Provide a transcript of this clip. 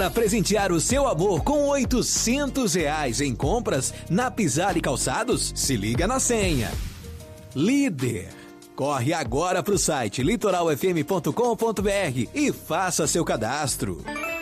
Para presentear o seu amor com R$ 800 em compras na Pisale Calçados, se liga na senha. Líder. Corre agora para o site litoralfm.com.br e faça seu cadastro.